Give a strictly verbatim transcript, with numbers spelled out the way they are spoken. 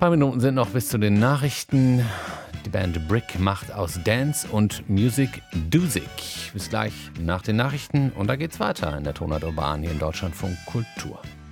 paar Minuten sind noch bis zu den Nachrichten. Die Band Brick macht aus Dance und Music Dusik. Bis gleich nach den Nachrichten und da geht's weiter in der Tonart Urban hier in Deutschlandfunk Kultur.